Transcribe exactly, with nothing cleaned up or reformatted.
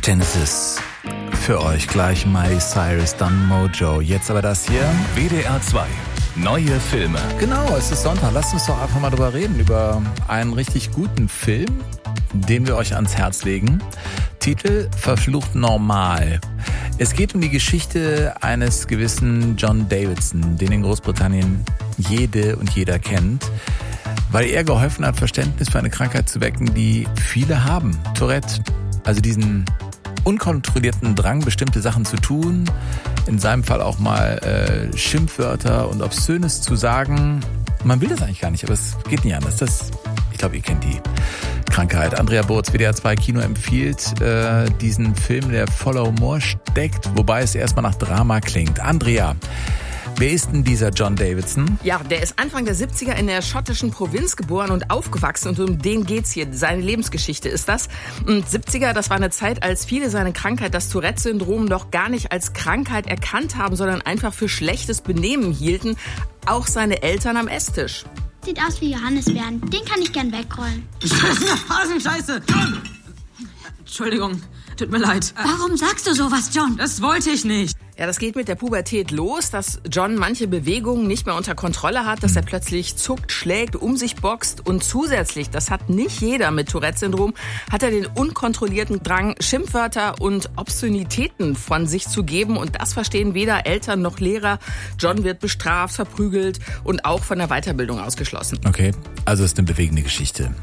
Genesis. Für euch gleich Miley Cyrus, dann Mojo. Jetzt aber das hier. W D R zwei. Neue Filme. Genau, es ist Sonntag. Lasst uns doch einfach mal drüber reden. Über einen richtig guten Film, den wir euch ans Herz legen. Titel: Verflucht normal. Es geht um die Geschichte eines gewissen John Davidson, den in Großbritannien jede und jeder kennt, weil er geholfen hat, Verständnis für eine Krankheit zu wecken, die viele haben. Tourette. Also diesen unkontrollierten Drang, bestimmte Sachen zu tun, in seinem Fall auch mal äh, Schimpfwörter und Obszönes zu sagen. Man will das eigentlich gar nicht, aber es geht nicht anders. Das, ich glaube, ihr kennt die Krankheit. Andrea Burz, W D R zwei Kino, empfiehlt äh, diesen Film, der voller Humor steckt, wobei es erstmal nach Drama klingt. Andrea, wer ist denn dieser John Davidson? Ja, der ist Anfang der siebziger in der schottischen Provinz geboren und aufgewachsen und um den geht's hier. Seine Lebensgeschichte ist das. Und siebziger, das war eine Zeit, als viele seine Krankheit, das Tourette-Syndrom, noch gar nicht als Krankheit erkannt haben, sondern einfach für schlechtes Benehmen hielten. Auch seine Eltern am Esstisch. Sieht aus wie Johannisbeeren. Den kann ich gern wegrollen. Hasenscheiße! John! Entschuldigung, tut mir leid. Warum sagst du sowas, John? Das wollte ich nicht. Ja, das geht mit der Pubertät los, dass John manche Bewegungen nicht mehr unter Kontrolle hat, dass er plötzlich zuckt, schlägt, um sich boxt und zusätzlich, das hat nicht jeder mit Tourette-Syndrom, hat er den unkontrollierten Drang, Schimpfwörter und Obszönitäten von sich zu geben und das verstehen weder Eltern noch Lehrer. John wird bestraft, verprügelt und auch von der Weiterbildung ausgeschlossen. Okay, also ist eine bewegende Geschichte.